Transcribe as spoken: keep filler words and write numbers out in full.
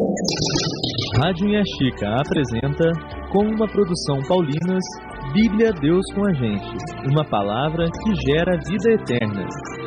Rádio Inhaxica apresenta, com uma produção Paulinas, Bíblia Deus com a Gente, uma palavra que gera vida eterna.